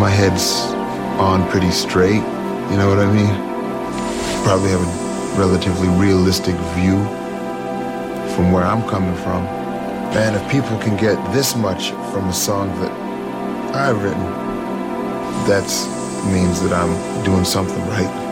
my head's on pretty straight, you know what I mean? Probably have a relatively realistic view from where I'm coming from. Man, if people can get this much from a song that I've written, that means that I'm doing something right.